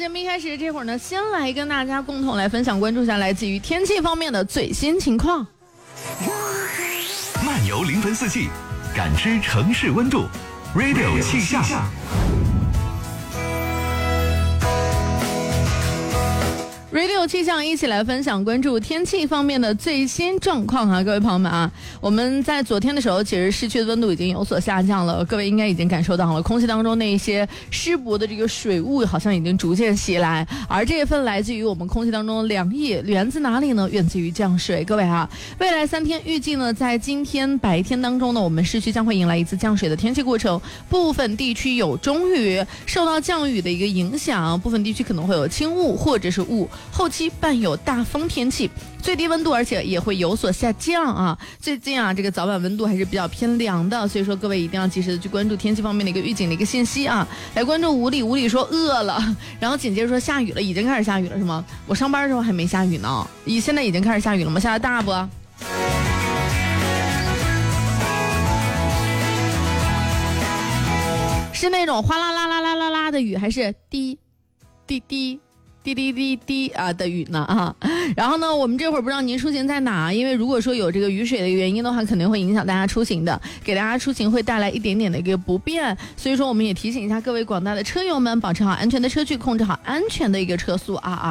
节目一开始这会儿呢，先来跟大家共同来分享关注一下来自于天气方面的最新情况。 漫游临汾四季，感知城市温度。Radio 气象。 Radio 气象一起来分享关注天气方面的最新状况啊，各位朋友们啊，我们在昨天的时候，其实市区的温度已经有所下降了，各位应该已经感受到了，空气当中那一些湿薄的这个水雾好像已经逐渐袭来，而这一份来自于我们空气当中的凉意源自哪里呢？源自于降水。各位啊，未来3天预计呢，在今天白天当中呢，我们市区将会迎来一次降水的天气过程，部分地区有中雨，受到降雨的一个影响，部分地区可能会有轻雾或者是雾。后期伴有大风天气，最低温度而且也会有所下降啊。最近啊，这个早晚温度还是比较偏凉的，所以说各位一定要及时的去关注天气方面的一个预警的一个信息啊。来关注无理说饿了，然后紧接着说下雨了，已经开始下雨了是吗？我上班的时候还没下雨呢，现在已经开始下雨了吗？下的大不？是那种哗啦啦啦啦啦啦的雨，还是滴滴滴滴滴滴滴啊的雨呢啊？然后呢，我们这会儿不知道您出行在哪，因为如果说有这个雨水的原因的话，肯定会影响大家出行的，给大家出行会带来一点点的一个不便，所以说我们也提醒一下各位广大的车友们，保持好安全的车距，控制好安全的一个车速啊。